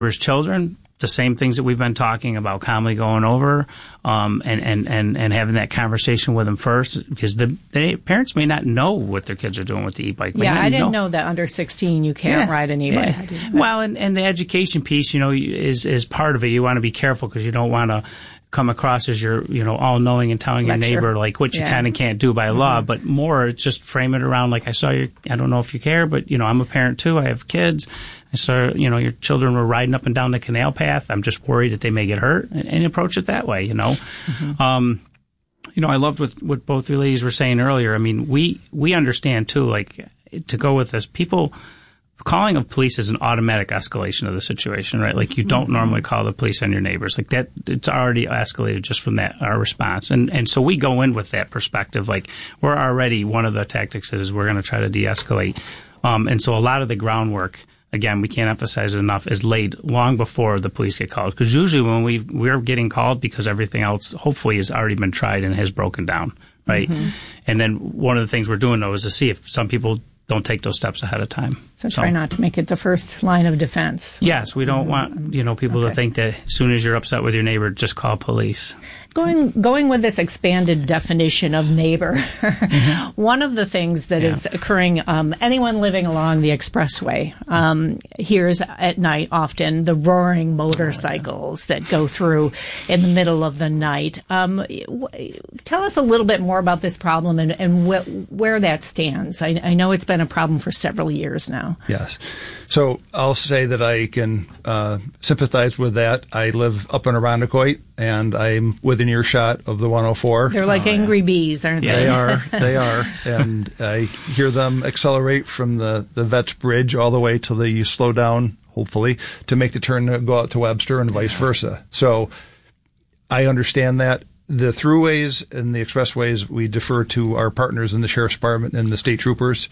His children, the same things that we've been talking about, calmly going over and having that conversation with them first, because the parents may not know what their kids are doing with the e-bike. Yeah, I didn't know that under 16 you can't ride an e-bike. Yeah. Well, and the education piece, is part of it. You want to be careful because you don't want to come across as you're, all-knowing and telling your neighbor, like, what you can and can't do by law, but more just frame it around, like, I saw you, I don't know if you care, but, I'm a parent too, I have kids, I saw, your children were riding up and down the canal path, I'm just worried that they may get hurt, and approach it that way, I loved what both you ladies were saying earlier. I mean, we understand too, like, to go with this, calling of police is an automatic escalation of the situation, right? Like, you don't normally call the police on your neighbors. Like, that, it's already escalated just from our response. And so we go in with that perspective. Like, we're already, one of the tactics is we're going to try to de-escalate. And so a lot of the groundwork, again, we can't emphasize it enough, is laid long before the police get called. Because usually when we're getting called because everything else hopefully has already been tried and has broken down, right? And then one of the things we're doing, though, is to see if some people don't take those steps ahead of time. So try not to make it the first line of defense. Yes, we don't want, people to think that as soon as you're upset with your neighbor, just call police. Going with this expanded definition of neighbor, one of the things that is occurring, anyone living along the expressway hears at night often the roaring motorcycles that go through in the middle of the night. Tell us a little bit more about this problem and where that stands. I know it's been a problem for several years now. Yes. So I'll say that I can sympathize with that. I live up in Irondequoit, and I'm within earshot of the 104. They're like angry bees, aren't they? They are. And I hear them accelerate from the Vets Bridge all the way till you slow down, hopefully, to make the turn to go out to Webster and vice versa. So I understand that. The throughways and the expressways, we defer to our partners in the Sheriff's Department and the state troopers.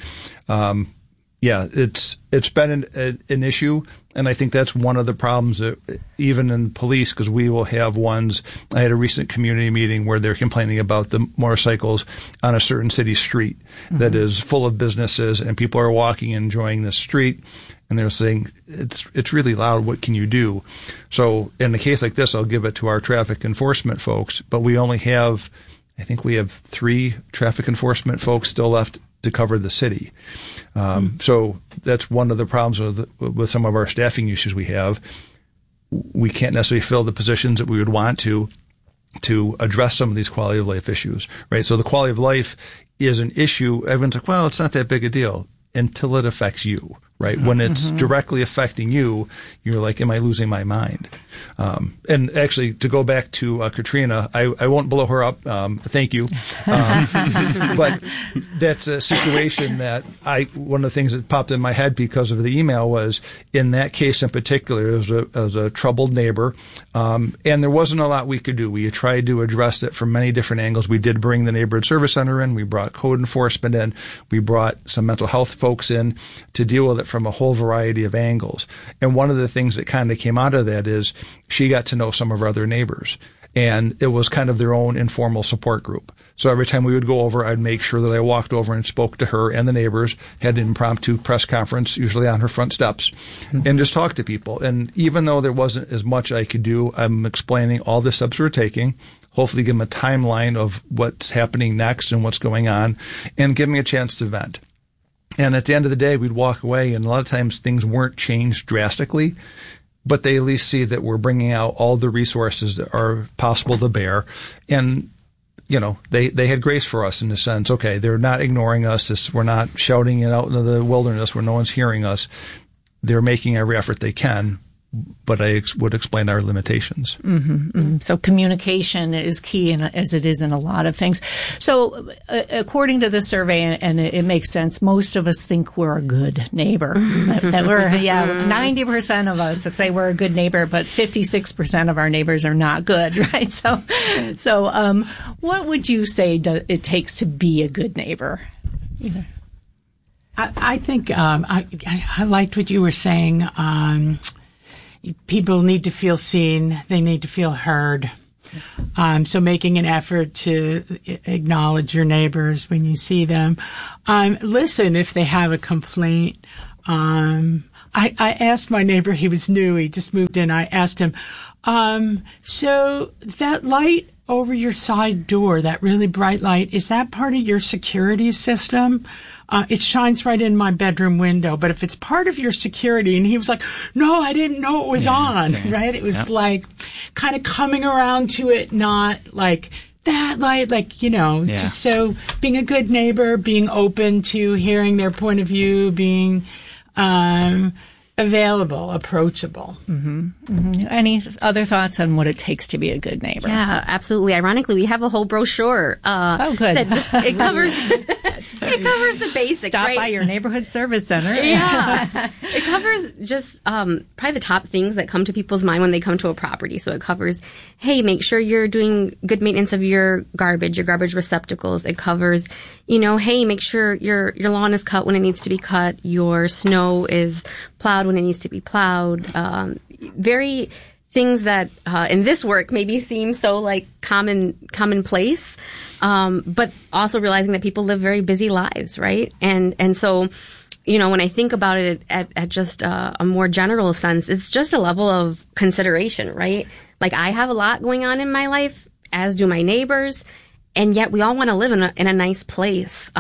It's been an issue, and I think that's one of the problems that even in police, because we will have ones. I had a recent community meeting where they're complaining about the motorcycles on a certain city street that is full of businesses, and people are walking and enjoying the street, and they're saying, it's really loud, what can you do? So in a case like this, I'll give it to our traffic enforcement folks, but we only have, I think we have 3 traffic enforcement folks still left to cover the city. So that's one of the problems with some of our staffing issues we have. We can't necessarily fill the positions that we would want to address some of these quality of life issues, right? So the quality of life is an issue. Everyone's like, well, it's not that big a deal until it affects you, right? When it's directly affecting you, you're like, am I losing my mind? And actually, to go back to Katrina, I won't blow her up. Thank you. But that's a situation that one of the things that popped in my head because of the email was, in that case in particular, it was a troubled neighbor. And there wasn't a lot we could do. We tried to address it from many different angles. We did bring the neighborhood service center in. We brought code enforcement in. We brought some mental health folks in to deal with it from a whole variety of angles. And one of the things that kind of came out of that is she got to know some of our other neighbors, and it was kind of their own informal support group. So every time we would go over, I'd make sure that I walked over and spoke to her and the neighbors, had an impromptu press conference, usually on her front steps, and just talk to people. And even though there wasn't as much I could do, I'm explaining all the steps we're taking, hopefully give them a timeline of what's happening next and what's going on, and give me a chance to vent. And at the end of the day, we'd walk away, and a lot of times things weren't changed drastically, but they at least see that we're bringing out all the resources that are possible to bear. And, they had grace for us in the sense, okay, they're not ignoring us. We're not shouting it out into the wilderness where no one's hearing us. They're making every effort they can, but I would explain our limitations. So communication is key, as it is in a lot of things. So according to the survey, and it makes sense, most of us think we're a good neighbor. that we're 90% of us that say we're a good neighbor, but 56% of our neighbors are not good, right? So what would you say it takes to be a good neighbor? I think I liked what you were saying. People need to feel seen. They need to feel heard. So making an effort to acknowledge your neighbors when you see them. Listen if they have a complaint. I asked my neighbor, he was new, he just moved in, I asked him, so that light over your side door, that really bright light, is that part of your security system? It shines right in my bedroom window, but if it's part of your security, and he was like, no, I didn't know it was on, right? It was like kind of coming around to it, not like that light, like, you know, just so being a good neighbor, being open to hearing their point of view, being, available, approachable. Any other thoughts on what it takes to be a good neighbor? Yeah, absolutely. Ironically, we have a whole brochure. Oh, good. That just, it covers the basics. Stop right? by your neighborhood service center. Yeah, it covers just probably the top things that come to people's mind when they come to a property. So it covers, hey, make sure you're doing good maintenance of your garbage receptacles. It covers, you know, hey, make sure your lawn is cut when it needs to be cut. Your snow is plowed when it needs to be plowed. Very things that in this work maybe seem so like commonplace, but also realizing that people live very busy lives, right? And so, you know, when I think about it at just a more general sense, it's just a level of consideration, right? Like I have a lot going on in my life, as do my neighbors, and yet we all want to live in a nice place.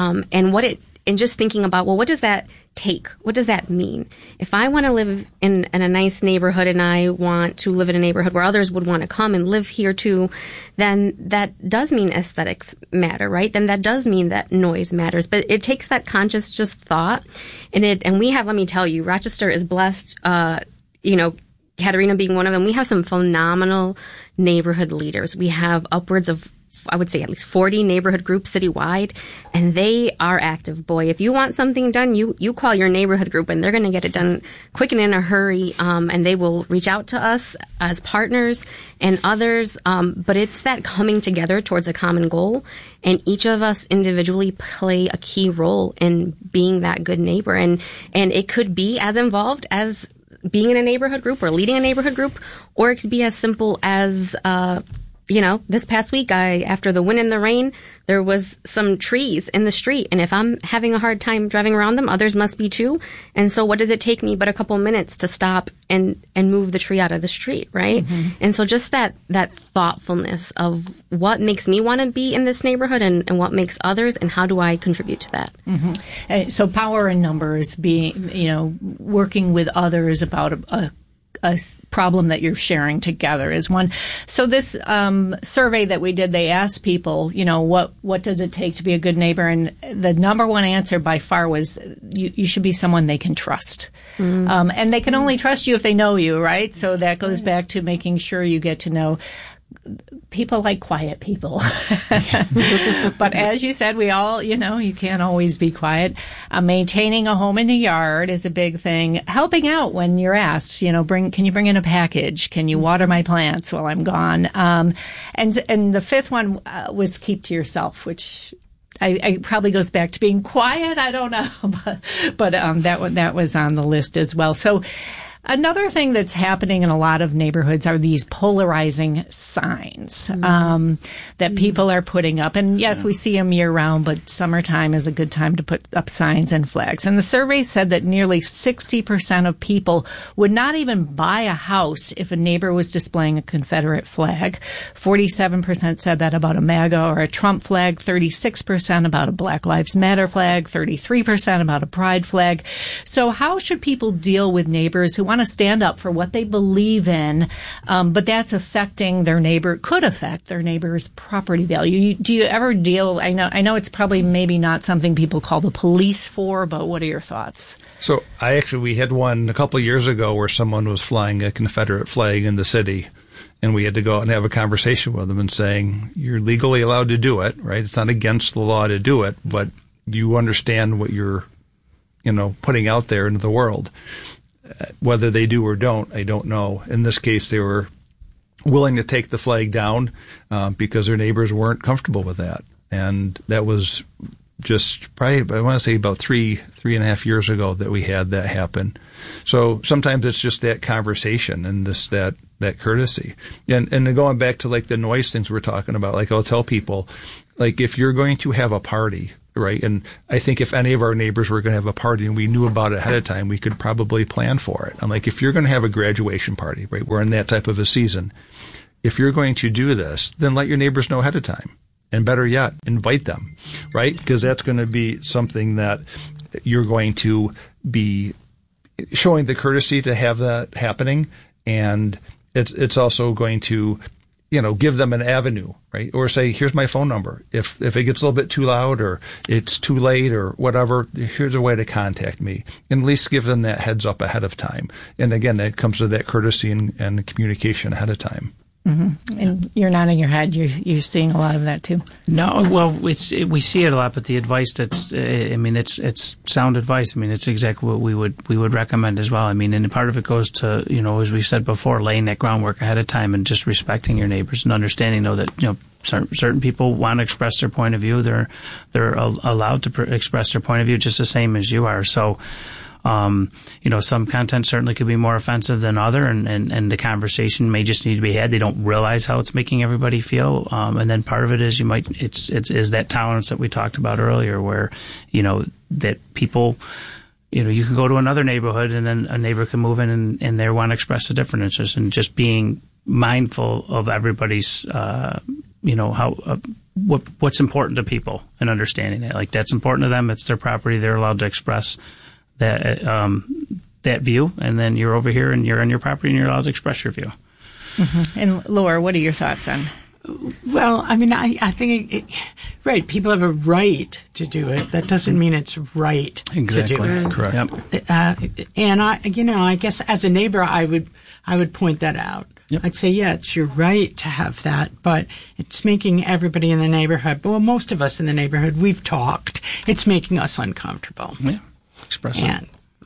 And just thinking about, well, what does that take? What does that mean? If I want to live in a nice neighborhood and I want to live in a neighborhood where others would want to come and live here too, then that does mean aesthetics matter, right? Then that does mean that noise matters. But it takes that conscious just thought. And we have, let me tell you, Rochester is blessed, you know, Katerina being one of them. We have some phenomenal neighborhood leaders. We have upwards of, I would say, at least 40 neighborhood groups citywide, and they are active. Boy, if you want something done, you call your neighborhood group, and they're going to get it done quick and in a hurry, and they will reach out to us as partners and others. But it's that coming together towards a common goal, and each of us individually play a key role in being that good neighbor. And it could be as involved as being in a neighborhood group or leading a neighborhood group, or it could be as simple as, you know, this past week, after the wind and the rain, there was some trees in the street. And if I'm having a hard time driving around them, others must be too. And so what does it take me but a couple minutes to stop and move the tree out of the street, right? And so just that thoughtfulness of what makes me want to be in this neighborhood and what makes others, and how do I contribute to that? So power in numbers, being, you know, working with others about a problem that you're sharing together is one. So this survey that we did, they asked people, you know, what does it take to be a good neighbor? And the number one answer by far was you should be someone they can trust. And they can only trust you if they know you, right? So that goes back to making sure you get to know people like quiet people. But as you said, we all, you know, you can't always be quiet. Maintaining a home and a yard is a big thing. Helping out when you're asked, you know, can you bring in a package? Can you water my plants while I'm gone? And the fifth one was keep to yourself, which I probably goes back to being quiet. I don't know, but that was on the list as well. So another thing that's happening in a lot of neighborhoods are these polarizing signs that people are putting up. And yes, we see them year round, but summertime is a good time to put up signs and flags. And the survey said that nearly 60% of people would not even buy a house if a neighbor was displaying a Confederate flag. 47% said that about a MAGA or a Trump flag, 36% about a Black Lives Matter flag, 33% about a Pride flag. So how should people deal with neighbors who want to stand up for what they believe in, but that's could affect their neighbor's property value? Do you ever deal? I know it's probably maybe not something people call the police for, but what are your thoughts? So we had one a couple of years ago where someone was flying a Confederate flag in the city, and we had to go out and have a conversation with them and saying, you're legally allowed to do it, right? It's not against the law to do it, but you understand what you're, you know, putting out there into the world. Whether they do or don't, I don't know. In this case, they were willing to take the flag down because their neighbors weren't comfortable with that. And that was just probably, I want to say about three and a half years ago that we had that happen. So sometimes it's just that conversation and that courtesy. And then going back to like the noise things we're talking about, like I'll tell people, like if you're going to have a party right? And I think if any of our neighbors were going to have a party and we knew about it ahead of time, we could probably plan for it. I'm like, if you're going to have a graduation party, right? We're in that type of a season. If you're going to do this, then let your neighbors know ahead of time. And better yet, invite them, right? Because that's going to be something that you're going to be showing the courtesy to have that happening. And it's also going to, give them an avenue, right? Or say, here's my phone number. If it gets a little bit too loud or it's too late or whatever, here's a way to contact me. And at least give them that heads up ahead of time. And again, that comes to that courtesy and communication ahead of time. Mm-hmm. And you're nodding your head. You're seeing a lot of that too. No, well, we see it a lot, but the advice it's sound advice. It's exactly what we would recommend as well. And part of it goes to, as we said before, laying that groundwork ahead of time and just respecting your neighbors and understanding, though, that, certain people want to express their point of view. They're allowed to express their point of view just the same as you are. So, some content certainly could be more offensive than other, and the conversation may just need to be had. They don't realize how it's making everybody feel. And then part of it is it's that tolerance that we talked about earlier where, that people, you can go to another neighborhood and then a neighbor can move in and they want to express a different interest, and just being mindful of everybody's, what's important to people and understanding that. Like, that's important to them. It's their property. They're allowed to express that view, and then you're over here and you're on your property and you're allowed to express your view. Mm-hmm. And Laura, what are your thoughts on? Well, I think right. People have a right to do it. That doesn't mean it's right to do it. Correct. Yep. And I guess as a neighbor, I would point that out. Yep. I'd say, yeah, it's your right to have that, but it's making everybody in the neighborhood, well, most of us in the neighborhood, we've talked. It's making us uncomfortable. Yeah. Express it.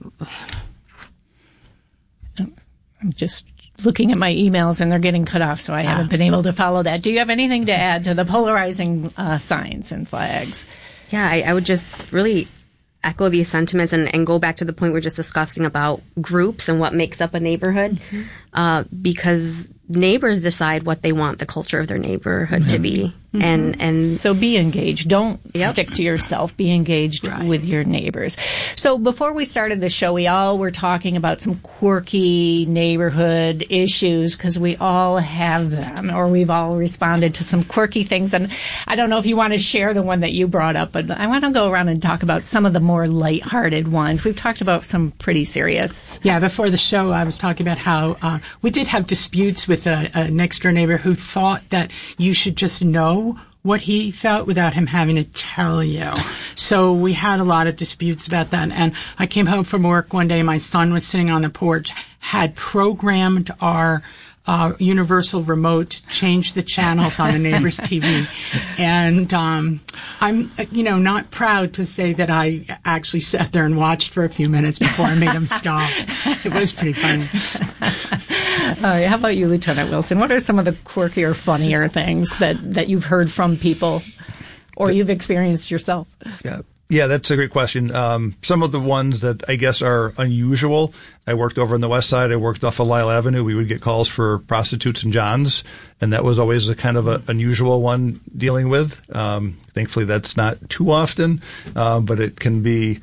I'm just looking at my emails and they're getting cut off, so I haven't been able to follow that. Do you have anything to add to the polarizing signs and flags? Yeah, I would just really echo these sentiments and go back to the point we're just discussing about groups and what makes up a neighborhood, because neighbors decide what they want the culture of their neighborhood to be. And so be engaged. Don't stick to yourself. Be engaged with your neighbors. So before we started the show, we all were talking about some quirky neighborhood issues because we all have them, or we've all responded to some quirky things. And I don't know if you want to share the one that you brought up, but I want to go around and talk about some of the more lighthearted ones. We've talked about some pretty serious. Yeah, before the show, I was talking about how we did have disputes with a next-door neighbor who thought that you should just know what he felt without him having to tell you. So we had a lot of disputes about that. And I came home from work one day, my son was sitting on the porch, had programmed our universal remote to change the channels on the neighbor's TV. And I'm, not proud to say that I actually sat there and watched for a few minutes before I made him stop. It was pretty funny. How about you, Lieutenant Wilson? What are some of the quirky or funnier things that you've heard from people or you've experienced yourself? Yeah, that's a great question. Some of the ones that I guess are unusual, I worked over on the west side. I worked off of Lyle Avenue. We would get calls for prostitutes and Johns, and that was always a kind of an unusual one dealing with. Thankfully, that's not too often, but it can be,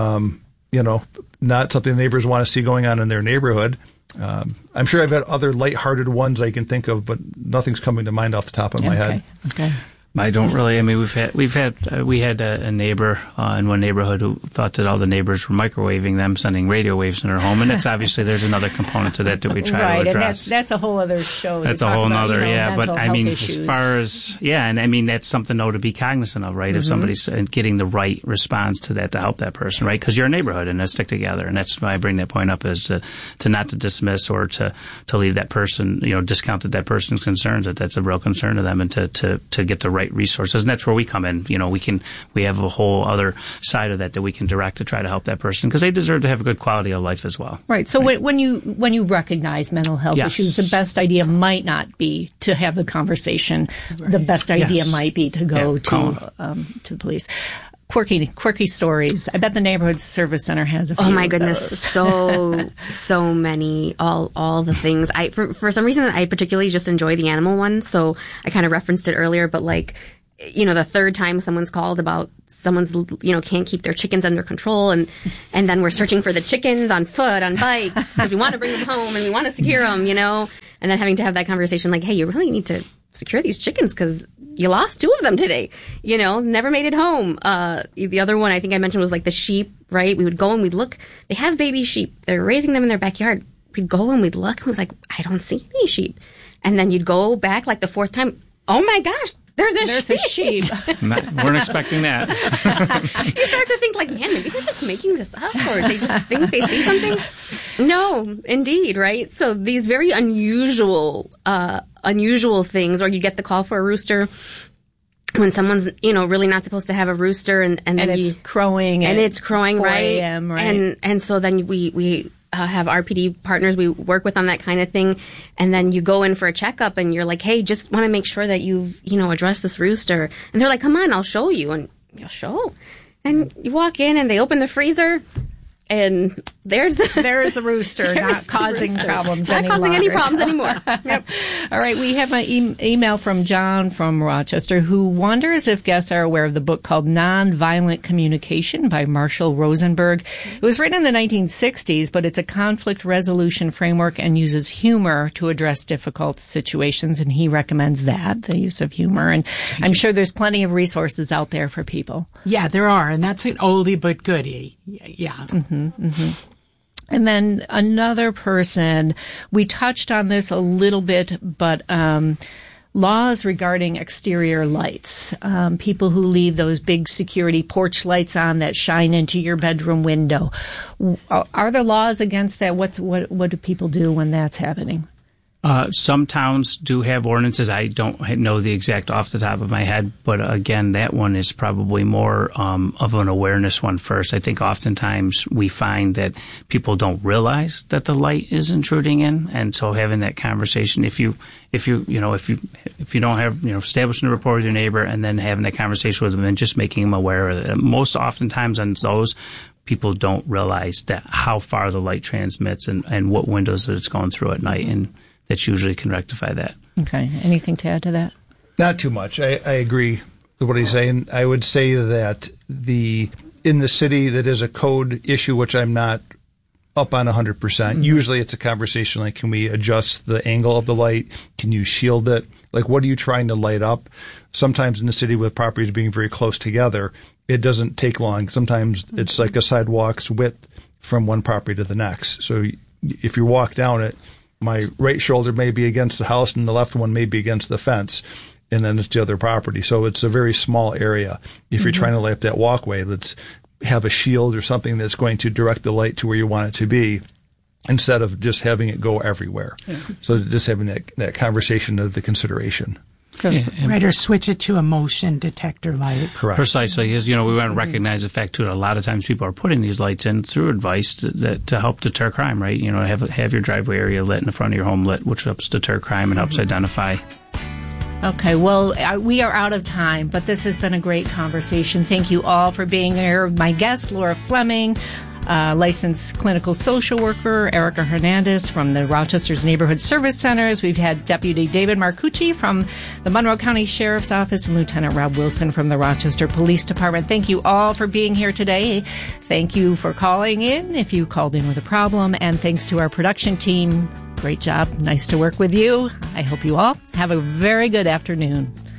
not something neighbors want to see going on in their neighborhood. I'm sure I've had other lighthearted ones I can think of, but nothing's coming to mind off the top of my head. Okay. I don't really. We had a neighbor in one neighborhood who thought that all the neighbors were microwaving them, sending radio waves in their home, and it's obviously there's another component to that we try to address. And that's a whole other show. That's a whole nother, But issues. As far as that's something though to be cognizant of, right? If somebody's getting the right response to that to help that person, right? Because you're a neighborhood and let's stick together, and that's why I bring that point up is to not to dismiss or to leave that person, discount that person's concerns, that's a real concern to them, and to get the right resources, and that's where we come in. We have a whole other side of that we can direct to try to help that person because they deserve to have a good quality of life as well. Right. So when you recognize mental health issues, the best idea might not be to have the conversation. Right. The best idea might be to go to the police. Quirky stories. I bet the neighborhood service center has a few. Oh my goodness, so many. All the things. For some reason I particularly just enjoy the animal ones. So I kind of referenced it earlier, but the third time someone's called about someone's, can't keep their chickens under control. And then we're searching for the chickens on foot, on bikes, because we want to bring them home and we want to secure them, and then having to have that conversation like, hey, you really need to secure these chickens because you lost 2 of them today, never made it home. The other one I think I mentioned was like the sheep, right? We would go and we'd look, they have baby sheep. They're raising them in their backyard. We'd go and we'd look and we was like, I don't see any sheep. And then you'd go back like the 4th time. Oh my gosh, there's a sheep. Weren't expecting that. You start to think like, man, maybe they're just making this up, or they just think they see something. No, indeed, right? So these very unusual things, or you get the call for a rooster when someone's, really not supposed to have a rooster, and then it's crowing, and it's crowing, 4 right? a.m., right? And so then we have RPD partners we work with on that kind of thing. And then you go in for a checkup and you're like, hey, just want to make sure that you've, addressed this rooster. And they're like, come on, I'll show you. And you'll show. And you walk in and they open the freezer and there's the rooster not causing problems not causing any problems anymore. Yep. All right. We have an email from John from Rochester who wonders if guests are aware of the book called Nonviolent Communication by Marshall Rosenberg. It was written in the 1960s, but it's a conflict resolution framework and uses humor to address difficult situations. And he recommends that, the use of humor. And I'm sure there's plenty of resources out there for people. Yeah, there are. And that's an oldie but goodie. Yeah. Mm-hmm. Mm-hmm. And then another person, we touched on this a little bit, but laws regarding exterior lights, people who leave those big security porch lights on that shine into your bedroom window. Are there laws against that? What do people do when that's happening? Some towns do have ordinances. I don't know the exact off the top of my head, but again, that one is probably more of an awareness one first. I think oftentimes we find that people don't realize that the light is intruding in, and so having that conversation, if you don't have, establishing a rapport with your neighbor and then having that conversation with them and just making them aware of it. Most oftentimes on those, people don't realize that how far the light transmits and what windows that it's going through at night, and that usually can rectify that. Okay. Anything to add to that? Not too much. I agree with what he's saying. I would say that in the city that is a code issue, which I'm not up on 100%. Mm-hmm. Usually it's a conversation like, can we adjust the angle of the light? Can you shield it? Like, what are you trying to light up? Sometimes in the city with properties being very close together, it doesn't take long. Sometimes it's like a sidewalk's width from one property to the next. So if you walk down it, my right shoulder may be against the house and the left one may be against the fence, and then it's the other property. So it's a very small area. If you're trying to light up that walkway, let's have a shield or something that's going to direct the light to where you want it to be instead of just having it go everywhere. Yeah. So just having that conversation of the consideration. Right, or switch it to a motion detector light. Correct. Precisely. As we want to recognize the fact too that a lot of times people are putting these lights in through advice that to help deter crime. Right. Have your driveway area lit in the front of your home lit, which helps deter crime and helps identify. Okay, well, we are out of time, but this has been a great conversation. Thank you all for being here. My guest, Laura Fleming, licensed clinical social worker, Erica Hernandez from the Rochester's Neighborhood Service Centers. We've had Deputy David Marcucci from the Monroe County Sheriff's Office and Lieutenant Rob Wilson from the Rochester Police Department. Thank you all for being here today. Thank you for calling in if you called in with a problem, and thanks to our production team. Great job. Nice to work with you. I hope you all have a very good afternoon.